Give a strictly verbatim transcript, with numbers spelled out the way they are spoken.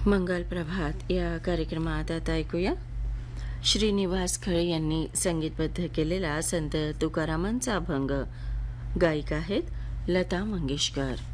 मंगल प्रभात या कार्यक्रमात आता ऐकूया श्रीनिवास खळे यांनी संगीतबद्ध केलेला संत तुकारामांचा अभंग. गायिका आहेत लता मंगेशकर.